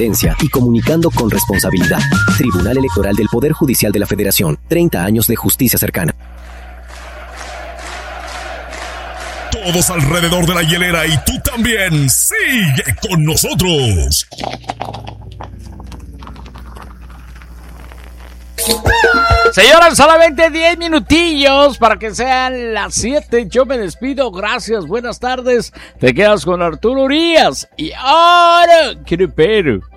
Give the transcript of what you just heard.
y comunicando con responsabilidad. Tribunal Electoral del Poder Judicial de la Federación. 30 años de justicia cercana. Todos alrededor de la hielera y tú también. Sigue con nosotros. Señoras, solamente 10 minutillos para que sean las 7. Yo me despido. Gracias, buenas tardes. Te quedas con Arturo Urias. Y ahora, ¿qué pero?